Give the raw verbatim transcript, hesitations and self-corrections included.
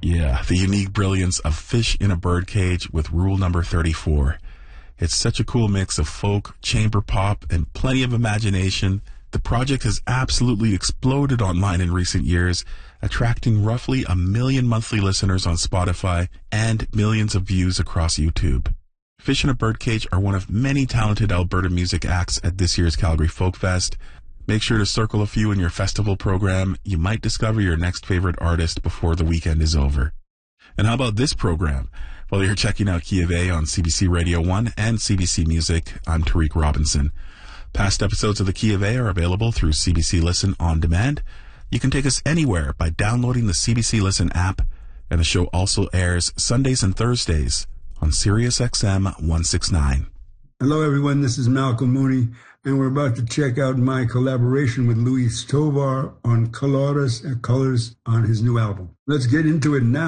Yeah, the unique brilliance of Fish in a Birdcage with Rule Number thirty-four. It's such a cool mix of folk, chamber pop, and plenty of imagination. The project has absolutely exploded online in recent years, attracting roughly a million monthly listeners on Spotify and millions of views across YouTube. Fish in a Birdcage are one of many talented Alberta music acts at this year's Calgary Folk Fest. Make sure to circle a few in your festival program. You might discover your next favorite artist before the weekend is over. And how about this program? While you're checking out Key of A on C B C Radio one and C B C Music, I'm Tariq Robinson. Past episodes of the Key of A are available through C B C Listen On Demand. You can take us anywhere by downloading the C B C Listen app, and the show also airs Sundays and Thursdays on Sirius X M one sixty-nine. Hello everyone, this is Malcolm Mooney, and we're about to check out my collaboration with Luis Tovar on Colores, uh, Colors on his new album. Let's get into it now.